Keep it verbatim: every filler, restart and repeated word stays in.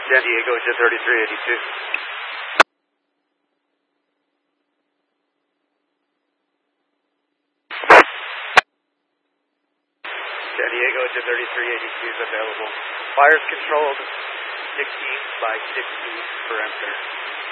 San Diego, Jet thirty-three eighty-two. San Diego, Jet thirty-three eighty-two is available. Fire's controlled sixteen by sixteen perimeter.